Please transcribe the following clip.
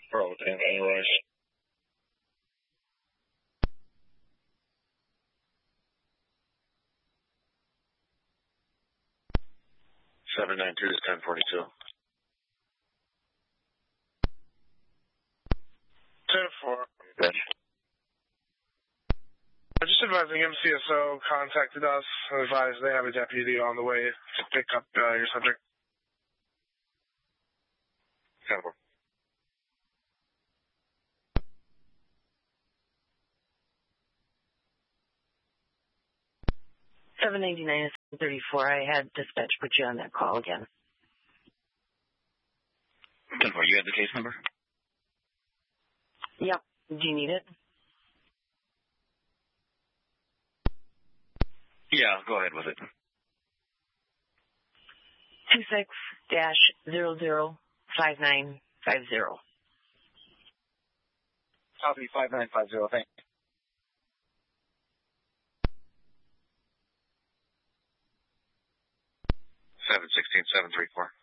Bravo Tango, Royce. 792 is 1042. 10-4. Bitch. Just advising MCSO contacted us and advised they have a deputy on the way to pick up your subject. 10-4. $7.99 is $34. I had dispatch put you on that call again. 10-4, you have the case number? Yep. Do you need it? Yeah, go ahead with it. 26-005950. Copy 5950, thank you. 716-734.